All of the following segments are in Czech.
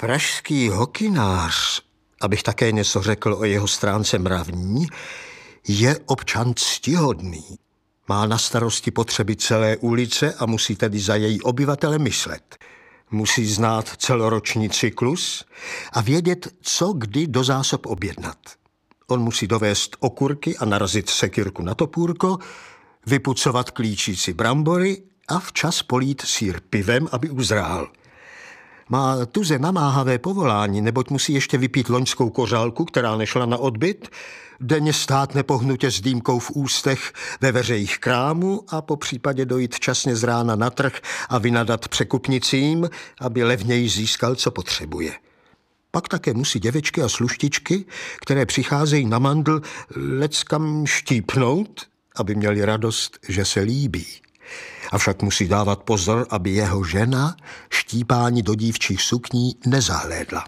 Pražský hokynář, abych také něco řekl o jeho stránce mravní, je občan ctihodný. Má na starosti potřeby celé ulice a musí tedy za její obyvatele myslet. Musí znát celoroční cyklus a vědět, co kdy do zásob objednat. On musí dovést okurky a narazit sekyrku na topůrko, vypucovat klíčíci brambory a včas polít sýr pivem, aby uzrál. Má tuze namáhavé povolání, neboť musí ještě vypít loňskou kořálku, která nešla na odbyt, denně stát nepohnutě s dýmkou v ústech ve veřejích krámu a po případě dojít časně z rána na trh a vynadat překupnicím, aby levněji získal, co potřebuje. Pak také musí děvečky a sluštičky, které přicházejí na mandl, leckam štípnout, aby měli radost, že se líbí. Avšak musí dávat pozor, aby jeho žena štípání do dívčích sukní nezahlédla.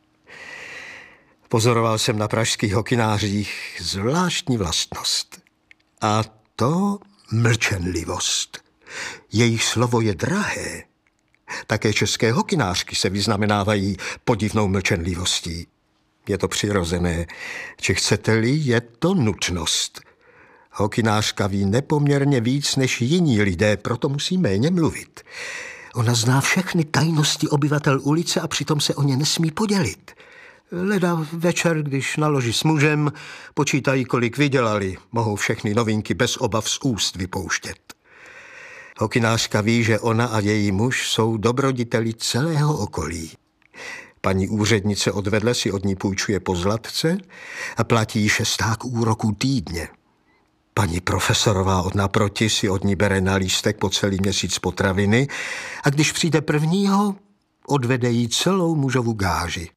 Pozoroval jsem na pražských hokynářích zvláštní vlastnost. A to mlčenlivost. Jejich slovo je drahé. Také české hokynářky se vyznamenávají podivnou mlčenlivostí. Je to přirozené. Či chcete-li, je to nutnost. Hokynářka ví nepoměrně víc než jiní lidé, proto musí méně mluvit. Ona zná všechny tajnosti obyvatel ulice a přitom se o ně nesmí podělit. Leda večer, když naloží s mužem, počítají, kolik vydělali. Mohou všechny novinky bez obav z úst vypouštět. Hokynářka ví, že ona a její muž jsou dobroditeli celého okolí. Paní úřednice odvedle si od ní půjčuje po zlatce a platí 6 úroků týdně. Paní profesorová od naproti si od ní bere na lístek po celý měsíc potraviny a když přijde prvního, odvede jí celou mužovu gáži.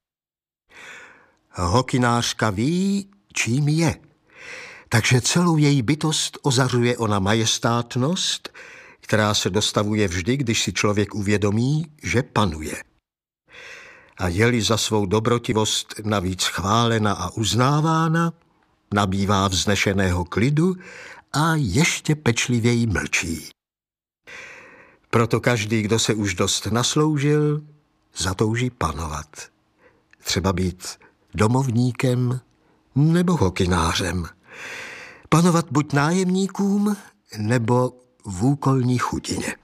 Hokynářka ví, čím je, takže celou její bytost ozařuje ona majestátnost, která se dostavuje vždy, když si člověk uvědomí, že panuje. A je-li za svou dobrotivost navíc chválena a uznávána, nabývá vznešeného klidu a ještě pečlivěji mlčí. Proto každý, kdo se už dost nasloužil, zatouží panovat. Třeba být domovníkem nebo hokynářem. Panovat buď nájemníkům, nebo v úkolní chudině.